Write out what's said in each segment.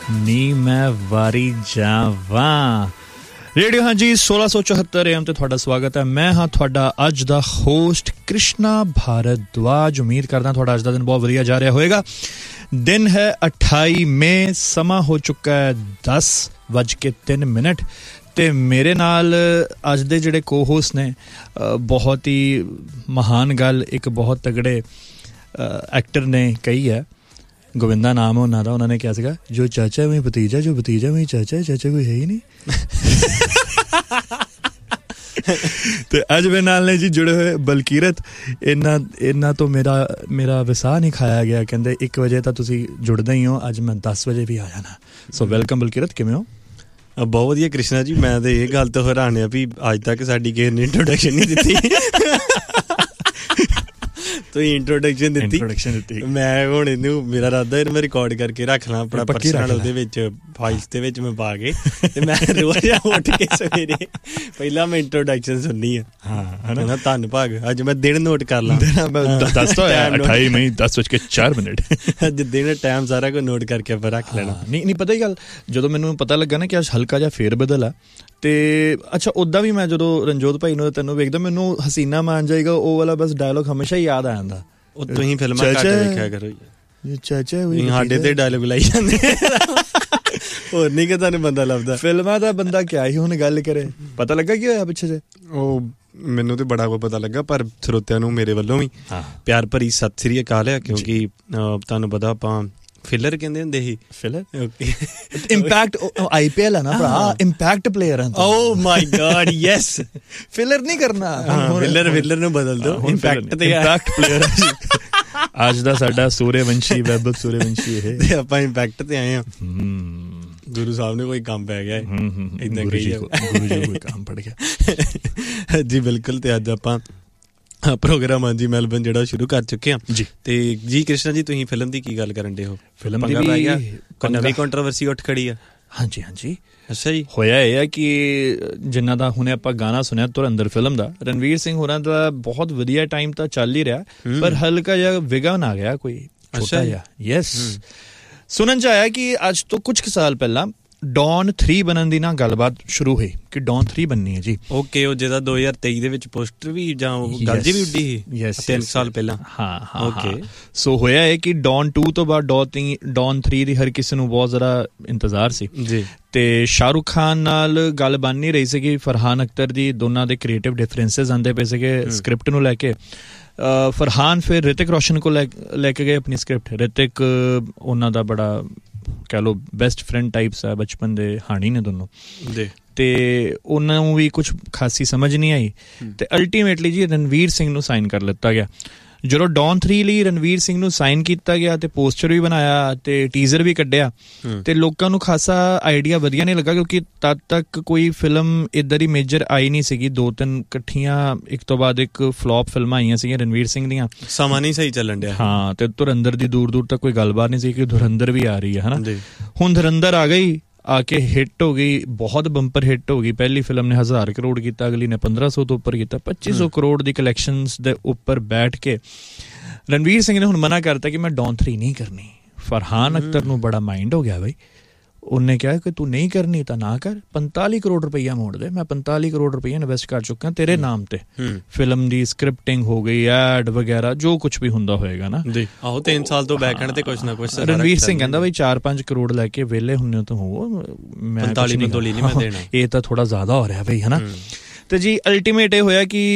ਨੀ ਮੈਂ ਵਾਰੀ ਜਾਵਾਂ। ਰੇਡੀਓ ਹਾਂਜੀ 1674 AM ਤੇ ਤੁਹਾਡਾ ਸਵਾਗਤ ਹੈ। ਮੈਂ ਹਾਂ ਤੁਹਾਡਾ ਅੱਜ ਦਾ ਹੋਸਟ ਕ੍ਰਿਸ਼ਨਾ ਭਾਰਦਵਾਜ। ਉਮੀਦ ਕਰਦਾ ਤੁਹਾਡਾ ਅੱਜ ਦਾ ਦਿਨ ਬਹੁਤ ਵਧੀਆ ਜਾ ਰਿਹਾ ਹੋਏਗਾ। ਦਿਨ ਹੈ 28 ਮਈ, ਸਮਾਂ ਹੋ ਚੁੱਕਾ ਹੈ 10:03 ਤੇ ਮੇਰੇ ਨਾਲ ਅੱਜ ਦੇ ਜਿਹੜੇ ਕੋ ਹੋਸਟ ਨੇ ਬਹੁਤ ਹੀ ਮਹਾਨ ਗੱਲ ਇੱਕ ਬਹੁਤ ਤਗੜੇ ਐਕਟਰ ਨੇ ਕਹੀ ਹੈ। ਗੋਵਿੰਦਾ ਨਾਮ ਹੈ ਉਹਨਾਂ ਦਾ। ਉਹਨਾਂ ਨੇ ਕਿਹਾ ਸੀਗਾ ਜੋ ਚਾਚਾ ਵਹੀਂ ਭਤੀਜਾ, ਜੋ ਭਤੀਜਾ ਵਹੀਂ ਚਾਚਾ, ਚਾਚਾ ਕੋਈ ਹੈ ਹੀ ਨਹੀਂ। ਤੇ ਅੱਜ ਮੇਰੇ ਨਾਲ ਨੇ ਜੀ ਜੁੜੇ ਹੋਏ ਬਲਕੀਰਤ। ਇਹਨਾਂ ਤੋਂ ਮੇਰਾ ਵਿਸਾਹ ਨਹੀਂ ਖਾਇਆ ਗਿਆ। ਕਹਿੰਦੇ 1 ਵਜੇ ਤਾਂ ਤੁਸੀਂ ਜੁੜਦੇ ਹੀ ਹੋ, ਅੱਜ ਮੈਂ 10 ਵਜੇ ਵੀ ਆ ਜਾਣਾ। ਸੋ ਵੈਲਕਮ ਬਲਕੀਰਤ, ਕਿਵੇਂ ਹੋ? ਬਹੁਤ ਵਧੀਆ ਕ੍ਰਿਸ਼ਨਾ ਜੀ। ਮੈਂ ਤਾਂ ਇਹ ਗੱਲ ਤੋਂ ਹੈਰਾਨ ਆ ਵੀ ਅੱਜ ਤੱਕ ਸਾਡੀ ਕਿਸੇ ਨੇ ਇੰਟਰੋਡਕਸ਼ਨ ਨਹੀਂ ਦਿੱਤੀ। ਤੁਸੀਂ ਇੰਟਰੋਡਕਸ਼ਨ ਦਿੱਤੀ। ਮੈਂ ਹੁਣ ਇਹਨੂੰ ਮੇਰਾ ਇਰਾਦਾ ਇਹਨੂੰ ਮੈਂ ਰਿਕਾਰਡ ਕਰਕੇ ਰੱਖ ਲਾਂ ਆਪਣਾ ਪਰਸਨਲ ਉਹਦੇ ਵਿੱਚ ਫਾਈਲਸ ਦੇ ਵਿੱਚ ਮੈਂ ਪਾ ਕੇ ਤੇ ਮੈਂ ਰੋਜ਼ ਉੱਠ ਕੇ ਸਵੇਰੇ ਪਹਿਲਾਂ ਮੈਂ ਇੰਟਰੋਡਕਸ਼ਨ ਸੁਣਨੀ ਆ। ਹਾਂ ਧੰਨ ਭਾਗ। ਅੱਜ ਮੈਂ ਦਿਨ ਨੋਟ ਕਰ ਲਾਂ। 28 ਮਈ 10:04 ਅੱਜ ਦਿਨ ਟਾਈਮ ਸਾਰਾ ਕੁਝ ਨੋਟ ਕਰਕੇ ਆਪਾਂ ਰੱਖ ਲੈਣਾ। ਨਹੀਂ ਪਤਾ ਹੀ ਗੱਲ, ਜਦੋਂ ਮੈਨੂੰ ਪਤਾ ਲੱਗਾ ਨਾ ਕਿ ਅੱਜ ਹਲਕਾ ਜਿਹਾ ਫੇਰ ਬਦਲ ਆ ਤੇ ਅੱਛਾ ਉੱਦਾਂ ਵੀ ਮੈਂ ਜਦੋਂ ਰਣਜੋਤ ਭਾਈ ਨੂੰ ਤੈਨੂੰ ਵੇਖਦਾ ਮੈਨੂੰ ਹਸੀਨਾ ਮਾਨ ਜਾਏਗਾ ਉਹ ਵਾਲਾ ਬਸ ਡਾਇਲੋਗ ਹਮੇਸ਼ਾ ਹੀ ਯਾਦ ਆ ਜਾਂਦਾ। ਉਹ ਤੁਸੀਂ ਫਿਲਮਾਂ ਘੱਟ ਵੇਖਿਆ ਕਰੋ ਚਾਚਾ, ਸਾਡੇ ਤੇ ਡਾਇਲੋਗ ਲਾਈ ਜਾਂਦੇ ਹੋਰ ਨਹੀਂ ਕਿ ਤੁਹਾਨੂੰ ਬੰਦਾ ਲੱਭਦਾ। ਫਿਲਮਾਂ ਦਾ ਬੰਦਾ ਕਿਆ ਹੀ ਹੁਣ ਗੱਲ ਕਰੇ। ਪਤਾ ਲੱਗਾ ਕੀ ਹੋਇਆ ਪਿੱਛੇ ਜੇ? ਉਹ ਮੈਨੂੰ ਤੇ ਬੜਾ ਕੁਝ ਪਤਾ ਲੱਗਾ, ਪਰ ਸਰੋਤਿਆਂ ਨੂੰ ਮੇਰੇ ਵੱਲੋਂ ਵੀ ਪਿਆਰ ਭਰੀ ਸਤਿ ਸ੍ਰੀ ਅਕਾਲ ਹੈ। ਕਿਉਂਕਿ ਤੁਹਾਨੂੰ ਪਤਾ ਆਪਾਂ ਫਿਲਰ ਕਹਿੰਦੇ ਹੁੰਦੇ ਸੀ। ਫਿਲਰ ਇੰਪੈਕਟ IPL ਹੈ ਨਾ ਭਰਾ, ਇੰਪੈਕਟ ਪਲੇਅਰ ਹੈ। ਓ ਮਾਈ ਗॉड ਯੈਸ। ਫਿਲਰ ਨਹੀਂ ਕਰਨਾ, ਫਿਲਰ ਨੂੰ ਬਦਲ ਦੋ, ਇੰਪੈਕਟ ਪਲੇਅਰ ਹੈ। ਅੱਜ ਦਾ ਸਾਡਾ ਸੂਰਯਵੰਸ਼ੀ ਵੈਭਵ ਸੂਰਯਵੰਸ਼ੀ ਇਹ ਤੇ ਆਪਾਂ ਇੰਪੈਕਟ ਤੇ ਆਏ ਹਾਂ। ਗੁਰੂ ਸਾਹਿਬ ਨੇ ਕੋਈ ਕੰਮ ਪੈ ਗਿਆ ਏਦਾਂ ਕਹੀ ਗੁਰੂ ਜੀ ਕੋਈ ਕੰਮ ਪੜ ਗਿਆ ਜੀ। ਬਿਲਕੁਲ। ਤੇ ਅੱਜ ਆਪਾਂ ਪ੍ਰੋਗਰਾਮ ਹਾਂਜੀ ਮੈਲਬਨ ਜਿਹੜਾ ਸ਼ੁਰੂ ਕਰ ਚੁੱਕੇ ਹਾਂ ਜੀ। ਤੇ ਜੀ ਕ੍ਰਿਸ਼ਨਾ ਜੀ ਤੁਸੀਂ ਫਿਲਮ ਦੀ ਕੀ ਗੱਲ ਕਰਨ ਡੇ ਹੋ? ਫਿਲਮ ਦੀ ਨਵੀਂ ਕੰਟਰੋਵਰਸੀ ਉੱਠ ਖੜੀ ਆ। ਹਾਂਜੀ ਅੱਛਾ ਜੀ। ਹੋਇਆ ਇਹ ਆ ਕਿ ਜਿਨ੍ਹਾਂ ਦਾ ਹੁਣੇ ਆਪਾਂ ਗਾਣਾ ਸੁਣਿਆ ਧੁਰੰਦਰ ਫਿਲਮ ਦਾ, ਰਣਵੀਰ ਸਿੰਘ ਹੋਰਾਂ ਦਾ ਬਹੁਤ ਵਧੀਆ ਟਾਈਮ ਤਾਂ ਚੱਲ ਹੀ ਰਿਹਾ, ਪਰ ਹਲਕਾ ਜਿਹਾ ਵਿਘਨ ਆ ਗਿਆ ਕੋਈ ਛੋਟਾ ਜਿਹਾ। ਯੈਸ, ਸੁਣਨ ਚ ਆਇਆ ਕਿ ਅੱਜ ਤੋਂ ਕੁਝ ਕੁ ਸਾਲ ਪਹਿਲਾਂ ਡੌਨ 3 ਬਣਨ ਦੀ ਨਾ ਗੱਲਬਾਤ ਸ਼ੁਰੂ ਹੋਈ ਕਿ ਡੌਨ 3 ਬਣਨੀ ਹੈ ਜੀ। ਓਕੇ, ਉਹ ਜਿਹਦਾ 2023 ਦੇ ਵਿੱਚ ਪੋਸਟਰ ਵੀ ਜਾਂ ਉਹ ਗੱਲ ਜੀ ਵੀ ਉੱਡੀ ਸੀ 3 ਸਾਲ ਪਹਿਲਾਂ। ਹਾਂ ਓਕੇ। ਸੋ ਹੋਇਆ ਹੈ ਕਿ ਡੌਨ 2 ਤੋਂ ਬਾਅਦ ਡੌਨ 3 ਦੀ ਹਰ ਕਿਸੇ ਨੂੰ ਬਹੁਤ ਜ਼ਿਆਦਾ ਇੰਤਜ਼ਾਰ ਸੀ ਜੀ। ਤੇ ਸ਼ਾਹਰੁਖ ਖਾਨ ਨਾਲ ਗੱਲ ਬਣ ਨਹੀਂ ਰਹੀ ਸੀਗੀ, ਫਰਹਾਨ ਅਖਤਰ ਦੀ। ਦੋਨਾਂ ਦੇ ਕ੍ਰੀਏਟਿਵ ਡਿਫਰੈਂਸਿਸ ਆਉਂਦੇ ਪਏ ਸੀਗੇ ਸਕ੍ਰਿਪਟ ਨੂੰ ਲੈ ਕੇ। ਫਰਹਾਨ ਫਿਰ ਰਿਤਿਕ ਰੋਸ਼ਨ ਕੋਲ ਲੈ ਕੇ ਗਏ ਆਪਣੀ ਸਕ੍ਰਿਪਟ। ਰਿਤਿਕ ਉਹਨਾਂ ਦਾ ਬੜਾ ਕਹਿ ਲਓ ਬੈਸਟ ਫਰੈਂਡ ਟਾਈਪਸ ਆ, ਬਚਪਨ ਦੇ ਹਾਣੀ ਨੇ ਦੋਨੋਂ ਤੇ ਉਹਨਾਂ ਨੂੰ ਵੀ ਕੁਛ ਖਾਸੀ ਸਮਝ ਨਹੀਂ ਆਈ ਤੇ ਅਲਟੀਮੇਟਲੀ ਜੀ ਰਣਵੀਰ ਸਿੰਘ ਨੂੰ ਸਾਈਨ ਕਰ ਲਿੱਤਾ ਗਿਆ। ਜਦੋਂ ਡੌਨ 3 ਲਈ ਰਣਵੀਰ ਸਿੰਘ ਨੂੰ ਸਾਈਨ ਕੀਤਾ ਗਿਆ ਤੇ ਪੋਸਟਰ ਵੀ ਬਣਾਇਆ ਤੇ ਟੀਜ਼ਰ ਵੀ ਕੱਢਿਆ ਤੇ ਲੋਕਾਂ ਨੂੰ ਖਾਸਾ ਆਈਡੀਆ ਵਧੀਆ ਨਹੀਂ ਲੱਗਾ, ਕਿਉਂਕਿ ਤਦ ਤੱਕ ਕੋਈ ਫਿਲਮ ਇੱਧਰ ਹੀ ਮੇਜਰ ਆਈ ਨਹੀਂ ਸੀਗੀ। 2-3 ਇਕੱਠੀਆਂ ਇੱਕ ਤੋਂ ਬਾਅਦ ਇੱਕ ਫਲॉप ਫਿਲਮਾਂ ਆਈਆਂ ਸੀਗੀਆਂ ਰਣਵੀਰ ਸਿੰਘ ਦੀਆਂ। ਸਮਾਂ ਨਹੀਂ ਸਹੀ ਚੱਲਣ ਡਿਆ। ਹਾਂ, ਤੇ ਧੁਰੰਦਰ ਦੀ ਦੂਰ ਤੱਕ ਕੋਈ ਗੱਲਬਾਤ ਨਹੀਂ ਸੀ ਕਿ ਧੁਰੰਦਰ ਵੀ ਆ ਰਹੀ ਹੈ ਹਨਾ। ਹੁਣ ਧੁਰੰਦਰ ਆ ਗਈ, ਆ ਕੇ ਹਿੱਟ ਹੋ ਗਈ, ਬਹੁਤ ਬੰਪਰ ਹਿੱਟ ਹੋ ਗਈ। ਪਹਿਲੀ ਫਿਲਮ ਨੇ 1000 ਕਰੋੜ ਕੀਤਾ, ਅਗਲੀ ਨੇ 1500 ਤੋਂ ਉੱਪਰ ਕੀਤਾ। 2500 ਕਰੋੜ ਦੀ ਕਲੈਕਸ਼ਨਸ ਦੇ ਉੱਪਰ ਬੈਠ ਕੇ ਰਣਵੀਰ ਸਿੰਘ ਨੇ ਹੁਣ ਮਨਾ ਕਰਤਾ ਕਿ ਮੈਂ ਡੌਨ 3 ਨਹੀਂ ਕਰਨੀ। ਫਰਹਾਨ ਅਖਤਰ ਨੂੰ ਬੜਾ ਮਾਈਂਡ ਹੋ ਗਿਆ ਬਈ। ਉਹਨੇ ਕਿਹਾ ਕਿ ਤੂੰ ਨਹੀਂ ਕਰਨੀ ਤਾਂ ਨਾ ਕਰ, 45 ਕਰੋੜ ਰੁਪਈਆ ਮੋੜ ਦੇ। ਮੈਂ 45 ਕਰੋੜ ਰੁਪਈਆ ਇਨਵੈਸਟ ਕਰ ਚੁੱਕਾ ਤੇਰੇ ਨਾਮ ਤੇ। ਫਿਲਮ ਦੀ ਸਕ੍ਰਿਪਟਿੰਗ ਹੋ ਗਈ, ਐਡ ਵਗੈਰਾ ਜੋ ਕੁਛ ਵੀ ਹੁੰਦਾ ਹੋਏਗਾ ਨਾ। ਆਹੋ 3 ਸਾਲ ਤੋਂ ਬੈਕਐਂਡ ਤੇ ਕੁਛ ਨਾ ਕੁਛ। ਰਣਵੀਰ ਸਿੰਘ ਕਹਿੰਦਾ ਬਈ 4-5 ਕਰੋੜ ਲੈ ਕੇ ਵਿਹਲੇ ਹੁੰਨੇ ਤੋਂ ਹੋ, ਮੈਂ 45 ਨਹੀਂ ਮੈਂ ਦੇਣਾ। ਇਹ ਤਾਂ ਥੋੜਾ ਜ਼ਿਆਦਾ ਹੋ ਰਿਹਾ ਬਈ ਹਨਾ। ਤੇ ਜੀ ਅਲਟੀਮੇਟ ਇਹ ਹੋਇਆ ਕਿ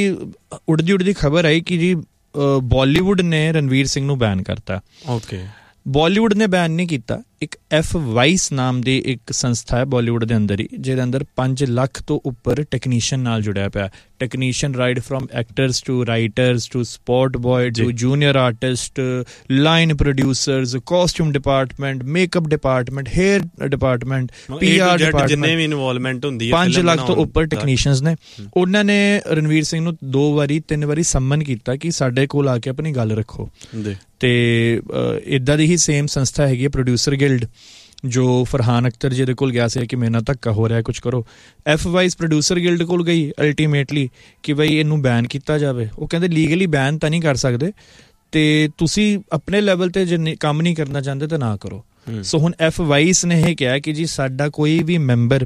ਉੜਦੀ ਖਬਰ ਆਈ ਕਿ ਜੀ ਬਾਲੀਵੁੱਡ ਨੇ ਰਣਵੀਰ ਸਿੰਘ ਨੂੰ ਬੈਨ ਕਰਤਾ। ਓਕੇ, ਬਾਲੀਵੁੱਡ ਨੇ ਬੈਨ ਨਹੀਂ ਕੀਤਾ। ਇੱਕ F-Vice ਨਾਮ ਦੀ ਇੱਕ ਸੰਸਥਾ ਹੈ ਬਾਲੀਵੁੱਡ ਦੇ ਅੰਦਰ ਹੀ, ਜਿਹਦੇ ਅੰਦਰ 5 ਲੱਖ ਤੋਂ ਉੱਪਰ ਟੈਕਨੀਸ਼ੀਅਨ ਨਾਲ ਜੁੜਿਆ ਪਿਆ। Technician right from actors to writers to support boy to junior artist, line producers, costume department, makeup department, hair department, PR department, ਜਿੰਨੇ ਵੀ ਇਨਵੋਲਵਮੈਂਟ ਹੁੰਦੀ ਹੈ। 5 ਲੱਖ ਤੋਂ ਉੱਪਰ ਟੈਕਨੀਸ਼ੀਅਨਸ ਨੇ। ਉਹਨਾਂ ਨੇ ਰਣਵੀਰ ਸਿੰਘ ਨੂੰ 2-3 ਵਾਰੀ ਸੰਮਨ ਕੀਤਾ ਕਿ ਸਾਡੇ ਕੋਲ ਆ ਕੇ ਆਪਣੀ ਗੱਲ ਰੱਖੋ। ਤੇ ਇੱਦਾਂ ਦੀ ਹੀ ਸੇਮ ਸੰਸਥਾ ਹੈਗੀ ਹੈ ਪ੍ਰੋਡਿਊਸਰ ਗਿਲਡ, ਜੋ ਫਰਹਾਨ ਅਖਤਰ ਜਿਹਦੇ ਕੋਲ ਗਿਆ ਸੀ ਕਿ ਮੇਰੇ ਨਾਲ ਧੱਕਾ ਹੋ ਰਿਹਾ ਕੁਛ ਕਰੋ। F-Vice ਪ੍ਰੋਡਿਊਸਰ ਗਿਲਡ ਕੋਲ ਗਈ ਅਲਟੀਮੇਟਲੀ ਕਿ ਬਈ ਇਹਨੂੰ ਬੈਨ ਕੀਤਾ ਜਾਵੇ। ਉਹ ਕਹਿੰਦੇ ਲੀਗਲੀ ਬੈਨ ਤਾਂ ਨਹੀਂ ਕਰ ਸਕਦੇ, ਤੇ ਤੁਸੀਂ ਆਪਣੇ ਲੈਵਲ ਤੇ ਜੇ ਕੰਮ ਨਹੀਂ ਕਰਨਾ ਚਾਹੁੰਦੇ ਤਾਂ ਨਾ ਕਰੋ। ਸੋ ਹੁਣ F-Vice ਨੇ ਇਹ ਕਿਹਾ ਕਿ ਜੀ ਸਾਡਾ ਕੋਈ ਵੀ ਮੈਂਬਰ,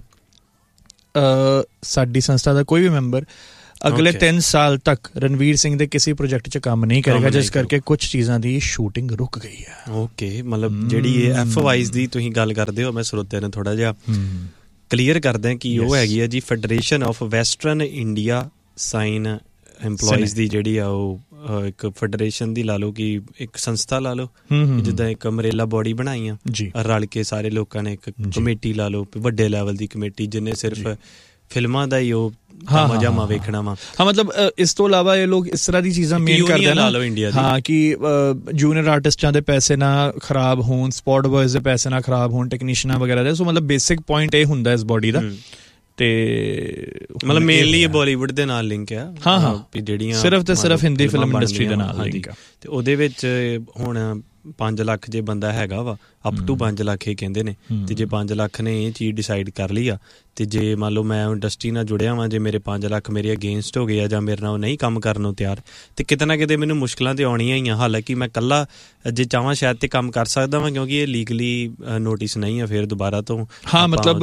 ਸਾਡੀ ਸੰਸਥਾ ਦਾ ਕੋਈ ਵੀ ਮੈਂਬਰ ਅਗਲੇ 3 ਸਾਲ ਤੱਕ ਰਣਵੀਰ ਸਿੰਘ ਦੇ ਕਿਸੇ ਪ੍ਰੋਜੈਕਟ 'ਚ ਕੰਮ ਨਹੀਂ ਕਰੇਗਾ, ਜਿਸ ਕਰਕੇ ਕੁਝ ਚੀਜ਼ਾਂ ਦੀ ਸ਼ੂਟਿੰਗ ਰੁਕ ਗਈ ਹੈ। ਓਕੇ, ਮਤਲਬ ਜਿਹੜੀ ਇਹ F-Vice ਦੀ ਤੁਸੀਂ ਗੱਲ ਕਰਦੇ ਹੋ, ਮੈਂ ਸਰੋਤਿਆਂ ਨੂੰ ਥੋੜਾ ਜਿਹਾ ਕਲੀਅਰ ਕਰਦਾ ਕਿ ਉਹ ਹੈਗੀ ਆ ਜੀ federation of western India sign employees ਦੀ ਜਿਹੜੀ ਆ ਉਹ ਇੱਕ ਫੈਡਰੇਸ਼ਨ ਦੀ ਲਾ ਲਓ ਕਿ ਇੱਕ ਸੰਸਥਾ ਲਾ ਲਓ, ਜਿੱਦਾਂ ਇੱਕ ਅਮਰੇਲਾ ਬੋਡੀ ਬਣਾਈ ਆ ਰਲ ਕੇ ਸਾਰੇ ਲੋਕਾਂ ਨੇ ਇੱਕ ਕਮੇਟੀ ਲਾ ਲਓ, ਵੱਡੇ ਲੈਵਲ ਦੀ ਕਮੇਟੀ ਜਿਹਨੇ ਸਿਰਫ ਫਿਲਮਾਂ ਦਾ ਹੀ ਉਹ ਮਜਾਮਾ ਵੇਖਣਾ ਵਾ। ਹਾਂ, ਮਤਲਬ ਇਸ ਤੋਂ ਇਲਾਵਾ ਇਹ ਲੋਕ ਇਸ ਤਰ੍ਹਾਂ ਦੀ ਚੀਜ਼ਾਂ ਮੇਨ ਕਰਦੇ ਨਾ, ਹਾਂ ਕਿ ਜੂਨੀਅਰ ਆਰਟਿਸਟਾਂ ਦੇ ਪੈਸੇ ਨਾ ਖਰਾਬ ਹੋਣ, ਸਪੋਰਟ ਬॉयਜ਼ ਦੇ ਪੈਸੇ ਨਾ ਖਰਾਬ ਹੋਣ, ਟੈਕਨੀਸ਼ੀਅਨਾਂ ਵਗੈਰਾ ਦੇ। ਸੋ ਮਤਲਬ ਬੇਸਿਕ ਪੁਆਇੰਟ ਇਹ ਹੁੰਦਾ ਇਸ ਬੋਡੀ ਦਾ। ਤੇ ਮਤਲਬ ਮੇਨਲੀ ਇਹ ਬਾਲੀਵੁੱਡ ਦੇ ਨਾਲ ਲਿੰਕ ਆ। ਹਾਂ, ਜਿਹੜੀਆਂ ਸਿਰਫ ਤੇ ਸਿਰਫ ਹਿੰਦੀ ਫਿਲਮ ਇੰਡਸਟਰੀ ਦੇ ਨਾਲ ਲਿੰਕ ਆ। ਤੇ ਉਹਦੇ ਵਿੱਚ ਹੁਣ 5 ਲੱਖ ਜੇ ਬੰਦਾ ਹੈਗਾ ਵਾ, ਅਪ ਟੂ 5 ਲੱਖ ਇਹ ਕਹਿੰਦੇ ਨੇ, ਤੇ ਜੇ 5 ਲੱਖ ਨੇ ਇਹ ਚੀਜ਼ ਡਿਸਾਈਡ ਕਰ ਲਈ ਆ, ਤੇ ਜੇ ਮੰਨ ਲਓ ਮੈਂ ਇੰਡਸਟਰੀ ਨਾਲ ਜੁੜਿਆ ਵਾਂ, ਜੇ ਮੇਰੇ 5 ਲੱਖ ਮੇਰੇ ਅਗੇਂਸਟ ਹੋ ਗਏ ਆ ਜਾਂ ਮੇਰੇ ਨਾਲ ਨਹੀਂ ਕੰਮ ਕਰਨ ਨੂੰ ਤਿਆਰ, ਤੇ ਕਿਤੇ ਨਾ ਕਿਤੇ ਮੈਨੂੰ ਮੁਸ਼ਕਿਲਾਂ ਤੇ ਆਉਣੀਆਂ ਹੀ ਆ। ਹਾਲਾਂਕਿ ਮੈਂ ਇਕੱਲਾ ਜੇ ਚਾਹਵਾਂ ਸ਼ਾਇਦ ਤੇ ਕੰਮ ਕਰ ਸਕਦਾ ਵਾਂ, ਕਿਉਂਕਿ ਇਹ ਲੀਗਲੀ ਨੋਟਿਸ ਨਹੀਂ ਆ ਫਿਰ ਦੁਬਾਰਾ ਤੋਂ। ਹਾਂ, ਮਤਲਬ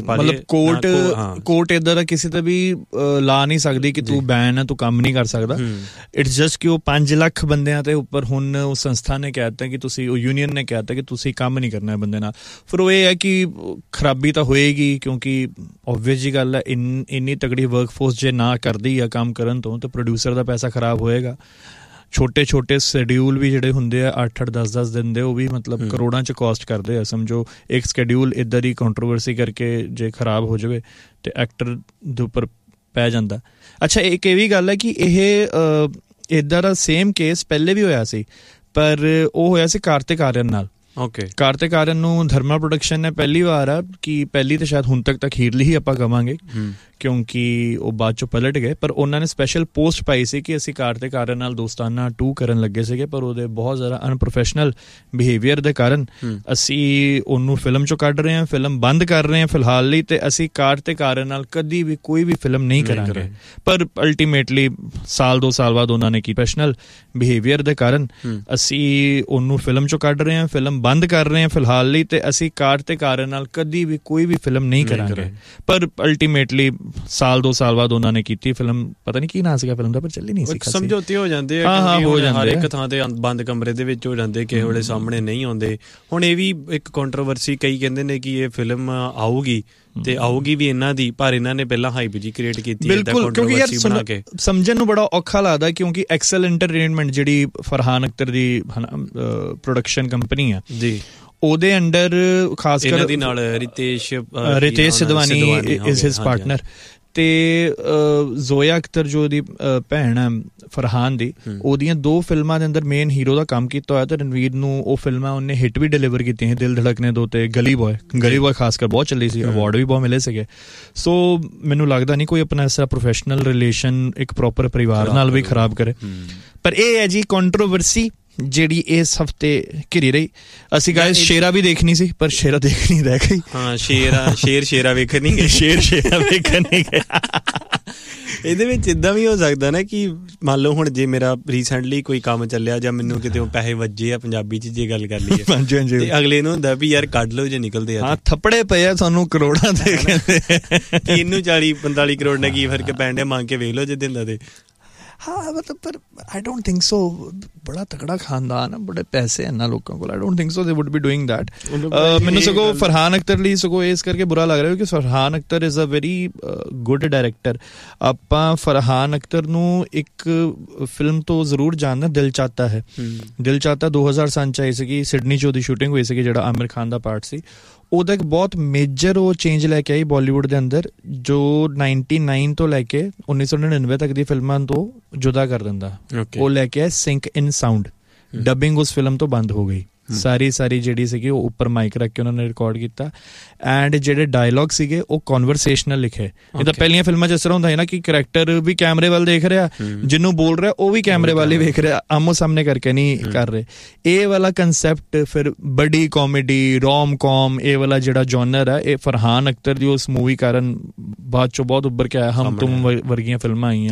ਕੋਰਟ ਇੱਦਾਂ ਦਾ ਕਿਸੇ ਤੇ ਵੀ ਲਾ ਨਹੀਂ ਸਕਦੀ ਕਿ ਤੂੰ ਬੈਨ ਹੈ, ਤੂੰ ਕੰਮ ਨਹੀਂ ਕਰ ਸਕਦਾ। ਇਟਸ ਜਸਟ ਕਿ ਉਹ 5 ਲੱਖ ਬੰਦਿਆਂ ਤੇ ਉੱਪਰ ਹੁਣ ਉਸ ਸੰਸਥਾ ਨੇ ਕਹਿ ਦਿੱਤਾ ਕਿ ਤੁਸੀਂ, ਉਹ ਯੂਨੀਅਨ ਨੇ ਕਹਿ ਦਿੱਤਾ ਕਿ ਤੁਸੀਂ ਕੰਮ ਨਹੀਂ ਕਰਨਾ ਹੈ ਬੰਦੇ ਨਾਲ। ਫਿਰ ਉਹ ਇਹ ਹੈ ਕਿ ਖਰਾਬੀ ਤਾਂ ਹੋਏਗੀ, ਕਿਉਂਕਿ ਓਬਵੀਅਸ ਜੀ ਗੱਲ ਹੈ ਇੰਨੀ ਤਕੜੀ ਵਰਕਫੋਰਸ ਜੇ ਨਾ ਕਰਦੀ ਆ ਕੰਮ ਕਰਨ ਤੋਂ, ਤਾਂ ਪ੍ਰੋਡਿਊਸਰ ਦਾ ਪੈਸਾ ਖਰਾਬ ਹੋਏਗਾ। ਛੋਟੇ ਛੋਟੇ ਸ਼ੈਡਿਊਲ ਵੀ ਜਿਹੜੇ ਹੁੰਦੇ ਆ 8-8 10-10 ਦਿਨ ਦੇ, ਉਹ ਵੀ ਮਤਲਬ ਕਰੋੜਾਂ 'ਚ ਕਾਸਟ ਕਰਦੇ ਆ। ਸਮਝੋ ਇੱਕ ਸ਼ੈਡਿਊਲ ਇੱਦਾਂ ਦੀ ਕੰਟਰੋਵਰਸੀ ਕਰਕੇ ਜੇ ਖਰਾਬ ਹੋ ਜਾਵੇ ਤੇ ਐਕਟਰ ਦੇ ਉੱਪਰ ਪੈ ਜਾਂਦਾ। ਅੱਛਾ, ਇੱਕ ਇਹ ਵੀ ਗੱਲ ਹੈ ਕਿ ਇਹ ਇੱਦਾਂ ਦਾ ਸੇਮ ਕੇਸ ਪਹਿਲੇ ਵੀ ਹੋਇਆ ਸੀ, ਪਰ ਉਹ ਹੋਇਆ ਸੀ ਕਾਰਤਿਕ ਆਰੀਅਨ ਨਾਲ। ਓਕੇ, ਕਾਰਤਿਕ ਆਰੀਅਨ ਨੂੰ ਧਰਮਾ ਪ੍ਰੋਡਕਸ਼ਨ ਨੇ ਪਹਿਲੀ ਵਾਰ ਆ ਕਿ ਪਹਿਲੀ ਤਾਂ ਸ਼ਾਇਦ ਹੁਣ ਤੱਕ ਅਖੀਰਲੀ ਹੀ ਆਪਾਂ ਕਵਾਂਗੇ, ਕਿਉਂਕਿ ਉਹ ਬਾਅਦ ਚੋਂ ਪਲਟ ਗਏ, ਪਰ ਉਹਨਾਂ ਨੇ ਸਪੈਸ਼ਲ ਪੋਸਟ ਪਾਈ ਸੀ ਕਿ ਅਸੀਂ ਕਾਰਤਿਕ ਆਰੀਅਨ ਨਾਲ ਦੋਸਤਾਨਾ 2 ਕਰਨ ਲੱਗੇ ਸੀਗੇ, ਪਰ ਉਹਦੇ ਬਹੁਤ ਜ਼ਿਆਦਾ ਅਨਪ੍ਰੋਫੈਸ਼ਨਲ ਬਿਹੇਵੀਅਰ ਦੇ ਕਾਰਨ ਅਸੀਂ ਉਹਨੂੰ ਫਿਲਮ ਚੋਂ ਕੱਢ ਰਹੇ ਹਾਂ, ਫਿਲਮ ਬੰਦ ਕਰ ਰਹੇ ਹਾਂ ਫਿਲਹਾਲ ਲਈ, ਤੇ ਅਸੀਂ ਕਾਰਤਿਕ ਆਰੀਅਨ ਨਾਲ ਕਦੀ ਵੀ ਕੋਈ ਵੀ ਫਿਲਮ ਨਹੀਂ ਕਰਾਂਗੇ। ਪਰ ਅਲਟੀਮੇਟਲੀ ਸਾਲ 2 ਸਾਲ ਬਾਅਦ ਉਹਨਾਂ ਨੇ ਕੀ ਪ੍ਰੋਫੈਸ਼ਨਲ ਬਿਹੇਵੀਅਰ ਦੇ ਕਾਰਨ ਅਸੀਂ ਉਹਨੂੰ ਫਿਲਮ ਚੋਂ ਕੱਢ ਰਹੇ ਹਾਂ, ਫਿਲਮ ਬੰਦ ਕਰ ਰਹੇ ਹਾਂ ਫਿਲਹਾਲ ਲਈ, ਤੇ ਅਸੀਂ ਕਾਰਤਿਕ ਆਰੀਅਨ ਨਾਲ ਕਦੀ ਵੀ ਕੋਈ ਵੀ ਫਿਲਮ ਨਹੀਂ ਕਰਾਂਗੇ। ਪਰ ਅਲਟੀਮੇਟਲੀ ਸਾਲ 2 ਸਾਲ ਬਾਅਦ ਉਹਨਾਂ ਨੇ ਕੀਤੀ ਫਿਲਮ, ਪਤਾ ਨਹੀਂ ਕੀ ਨਾਂ ਸੀਗਾ ਫਿਲਮ ਦਾ, ਪਰ ਚੱਲੀ ਨਹੀਂ ਸੀ। ਸਮਝੌਤੇ ਹੋ ਜਾਂਦੇ ਆ, ਹਰ ਇੱਕ ਥਾਂ ਤੇ ਬੰਦ ਕਮਰੇ ਦੇ ਵਿੱਚ ਹੋ ਜਾਂਦੇ, ਕਿਸੇ ਵੇਲੇ ਸਾਹਮਣੇ ਨਹੀਂ ਆਉਂਦੇ। ਹੁਣ ਇਹ ਵੀ ਇੱਕ ਕੰਟਰੋਵਰਸੀ, ਕਈ ਕਹਿੰਦੇ ਨੇ ਕਿ ਇਹ ਫਿਲਮ ਆਊਗੀ ਤੇ ਆਊਗੀ ਵੀ ਇਹਨਾਂ ਦੀ, ਪਰ ਇਹਨਾਂ ਨੇ ਪਹਿਲਾਂ ਹਾਈਪ ਜੀ ਕ੍ਰੀਏਟ ਕੀਤੀ। ਬਿਲਕੁਲ, ਕਿਉਂਕਿ ਯਾਰ ਸਮਝਣ ਨੂੰ ਬੜਾ ਔਖਾ ਲੱਗਦਾ, ਕਿਉਂਕਿ ਐਕਸਲ ਐਂਟਰਟੇਨਮੈਂਟ ਜਿਹੜੀ ਫਰਹਾਨ ਅਖਤਰ ਦੀ ਪ੍ਰੋਡਕਸ਼ਨ ਕੰਪਨੀ ਆ ਜੀ, ਉਹਦੇ ਅੰਡਰ ਖਾਸ ਕਰ ਇਹਦੇ ਨਾਲ ਰਿਤੇਸ਼ ਸਿਧਵਾਨੀ ਇਜ਼ ਹਿਸ ਪਾਰਟਨਰ, ਤੇ ਜ਼ੋਇਆ ਅਖਤਰ ਜੋ ਉਹਦੀ ਭੈਣ ਹੈ ਫਰਹਾਨ ਦੀ, ਉਹਦੀਆਂ 2 ਫਿਲਮਾਂ ਦੇ ਅੰਦਰ ਮੇਨ ਹੀਰੋ ਦਾ ਕੰਮ ਕੀਤਾ ਹੋਇਆ। ਤੇ ਰਣਵੀਰ ਨੂੰ ਉਹ ਫਿਲਮਾਂ ਉਹਨੇ ਹਿੱਟ ਵੀ ਡਿਲੀਵਰ ਕੀਤੀਆਂ, ਦਿਲ ਧੜਕਨੇ 2 ਤੇ ਗਲੀ ਬॉय ਖਾਸ ਕਰ ਬਹੁਤ ਚੱਲੀ ਸੀ, ਅਵਾਰਡ ਵੀ ਬਹੁਤ ਮਿਲੇ ਸੀਗੇ। ਸੋ ਮੈਨੂੰ ਲੱਗਦਾ ਨਹੀਂ ਕੋਈ ਆਪਣਾ ਐਸਾ ਪ੍ਰੋਫੈਸ਼ਨਲ ਰਿਲੇਸ਼ਨ ਇੱਕ ਪ੍ਰੋਪਰ ਪਰਿਵਾਰ ਨਾਲ ਵੀ ਖਰਾਬ ਕਰੇ। ਪਰ ਇਹ ਹੈ ਜੀ ਕੰਟਰੋਵਰਸੀ ਜਿਹੜੀ ਇਸ ਹਫਤੇ ਘਿਰੀ ਰਹੀ। ਅਸੀਂ ਗਾਇਸ ਸ਼ੇਰਾ ਵੀ ਦੇਖਣੀ ਸੀ, ਪਰ ਸ਼ੇਰਾ ਦੇਖ ਨਹੀਂ ਰਹਿ ਗਈ। ਹਾਂ, ਸ਼ੇਰਾ ਵੇਖਣ ਨਹੀਂ ਗਏ, ਸ਼ੇਰਾ ਵੇਖਣ ਨਹੀਂ ਗਏ। ਇਹਦੇ ਵਿੱਚ ਇਦਾਂ ਵੀ ਹੋ ਸਕਦਾ ਨਾ ਕਿ ਮੰਨ ਲਓ ਹੁਣ ਜੇ ਮੇਰਾ ਰੀਸੈਂਟਲੀ ਕੋਈ ਕੰਮ ਚੱਲਿਆ ਜਾਂ ਮੈਨੂੰ ਕਿਤੇ ਪੈਸੇ ਵੱਜੇ ਆ, ਪੰਜਾਬੀ 'ਚ ਜੇ ਗੱਲ ਕਰ ਲਈਏ, ਤੇ ਅਗਲੇ ਨੂੰ ਹੁੰਦਾ ਵੀ ਯਾਰ ਕੱਢ ਲਓ ਜੇ ਨਿਕਲਦੇ ਆ। ਹਾਂ, ਥੱਪੜੇ ਪਏ ਆ ਤੁਹਾਨੂੰ ਕਰੋੜਾਂ ਦੇ, ਕਿ ਇਹਨੂੰ 40-45 ਕਰੋੜ ਨਾਲ ਕੀ ਫਰਕ ਪੈਣ ਡਿਆ, ਮੰਗ ਕੇ ਵੇਖ ਲਓ ਜੇ ਦਿੰਦਾ ਤੇ। ਹਾਂ, ਮਤਲਬ ਪਰ ਆਈ ਡੋਂਟ ਥਿੰਕ ਸੋ, ਬੜਾ ਤਕੜਾ ਖਾਨਦਾਨ ਹੈ, ਬੜੇ ਪੈਸੇ ਇਹਨਾਂ ਲੋਕਾਂ ਕੋਲ, ਆਈ ਡੋਂਟ ਥਿੰਕ ਸੋ ਦੇ ਵੁੱਡ ਬੀ ਡੂਇੰਗ ਦੈਟ। ਮੈਨੂੰ ਸਗੋਂ ਫਰਹਾਨ ਅਖਤਰ ਲਈ ਸਗੋਂ ਇਸ ਕਰਕੇ ਬੁਰਾ ਲੱਗ ਰਿਹਾ, ਕਿਉਂਕਿ Farhan Akhtar is a very good director. ਆਪਾਂ ਫਰਹਾਨ ਅਖਤਰ ਨੂੰ ਇੱਕ ਫਿਲਮ ਤੋਂ ਜ਼ਰੂਰ ਜਾਣਦੇ, ਦਿਲ ਚਾਹਤਾ ਹੈ। ਦਿਲ ਚਾਹਤਾ 2007 ਚ ਆਈ ਸੀਗੀ, ਸਿਡਨੀ 'ਚ ਉਹਦੀ ਸ਼ੂਟਿੰਗ ਹੋਈ ਸੀਗੀ, ਜਿਹੜਾ ਆਮਿਰ ਖਾਨ ਦਾ ਪਾਰਟ ਸੀ। ਉਹਦਾ ਇੱਕ ਬਹੁਤ ਮੇਜਰ ਉਹ ਚੇਂਜ ਲੈ ਕੇ ਆਈ ਬਾਲੀਵੁੱਡ ਦੇ ਅੰਦਰ, ਜੋ 99 ਤੋਂ ਲੈ ਕੇ 1999 ਤੱਕ ਦੀ ਫਿਲਮਾਂ ਤੋਂ ਜੁਦਾ ਕਰ ਦਿੰਦਾ। ਉਹ ਲੈ ਕੇ ਆਇਆ ਸਿੰਕ ਇਨ ਸਾਊਂਡ। ਡਬਿੰਗ ਉਸ ਫਿਲਮ ਤੋਂ ਬੰਦ ਹੋ ਗਈ, ਸਾਰੀ ਜਿਹੜੀ ਸੀਗੀ ਉਹ ਉੱਪਰ ਮਾਈਕ ਰੱਖ ਕੇ ਉਹਨਾਂ ਨੇ ਰਿਕਾਰਡ ਕੀਤਾ, ਐਂਡ ਜਿਹੜੇ ਡਾਇਲੌਗ ਸੀਗੇ ਉਹ ਕਨਵਰਸੇਸ਼ਨਲ ਲਿਖੇ। ਇਹ ਤਾਂ ਪਹਿਲੀਆਂ ਫਿਲਮਾਂ 'ਚ ਇਸ ਤਰ੍ਹਾਂ ਹੁੰਦਾ ਹੈ ਨਾ ਕਿ ਕਰੈਕਟਰ ਵੀ ਕੈਮਰੇ ਵੱਲ ਦੇਖ ਰਿਹਾ, ਜਿਹਨੂੰ ਬੋਲ ਰਿਹਾ ਉਹ ਵੀ ਕੈਮਰੇ ਵੱਲ ਹੀ ਵੇਖ ਰਿਹਾ, ਆਮੋ ਸਾਹਮਣੇ ਕਰਕੇ ਨਹੀਂ ਕਰ ਰਹੇ। ਇਹ ਵਾਲਾ ਕੰਸੈਪਟ ਫਿਰ ਬੜੀ ਕਾਮੇਡੀ, ਰੋਮ ਕੌਮ, ਇਹ ਵਾਲਾ ਜਿਹੜਾ ਜੌਨਰ ਹੈ, ਇਹ ਫਰਹਾਨ ਅਖਤਰ ਦੀ ਉਸ ਮੂਵੀ ਕਾਰਨ ਬਾਅਦ ਚੋਂ ਬਹੁਤ ਉੱਭਰ ਕੇ ਆਇਆ। ਹਮ ਤੁਮ ਵਰਗੀਆਂ ਫਿਲਮਾਂ ਆਈਆਂ,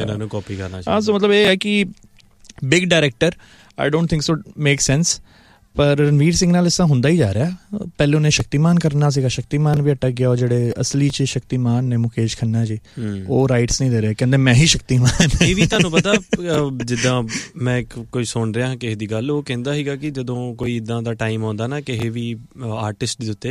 ਸੋ ਮਤਲਬ ਇਹ ਹੈ ਕਿ big director, I don't think so make sense, ਪਰ ਰਣਵੀਰ ਸਿੰਘ ਨਾਲ ਇਸ ਤਰ੍ਹਾਂ ਹੁੰਦਾ ਹੀ ਜਾ ਰਿਹਾ। ਪਹਿਲੇ ਉਹਨੇ ਸ਼ਕਤੀਮਾਨ ਕਰਨਾ ਸੀਗਾ, ਸ਼ਕਤੀਮਾਨ ਵੀ ਅਟਕ ਗਿਆ। ਉਹ ਜਿਹੜੇ ਅਸਲੀ 'ਚ ਸ਼ਕਤੀਮਾਨ ਨੇ ਮੁਕੇਸ਼ ਖੰਨਾ ਜੀ, ਉਹ ਰਾਈਟਸ ਨਹੀਂ ਦੇ ਰਹੇ, ਕਹਿੰਦੇ ਮੈਂ ਹੀ ਸ਼ਕਤੀਮਾਨ। ਇਹ ਵੀ ਤੁਹਾਨੂੰ ਪਤਾ, ਜਿੱਦਾਂ ਮੈਂ ਕੋਈ ਸੁਣ ਰਿਹਾ ਕਿਸੇ ਦੀ ਗੱਲ, ਉਹ ਕਹਿੰਦਾ ਸੀਗਾ ਕਿ ਜਦੋਂ ਕੋਈ ਇੱਦਾਂ ਦਾ ਟਾਈਮ ਆਉਂਦਾ ਨਾ ਕਿਸੇ ਵੀ ਆਰਟਿਸਟ ਦੇ ਉੱਤੇ,